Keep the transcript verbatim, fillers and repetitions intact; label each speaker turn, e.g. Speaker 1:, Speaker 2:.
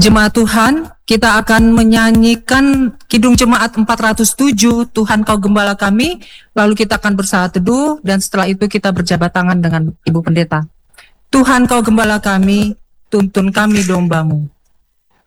Speaker 1: Jemaat Tuhan, kita akan menyanyikan Kidung Jemaat empat ratus tujuh, Tuhan Kau Gembala Kami, lalu kita akan bersaat teduh, dan setelah itu kita berjabat tangan dengan Ibu Pendeta. Tuhan Kau Gembala Kami, tuntun kami domba-Mu.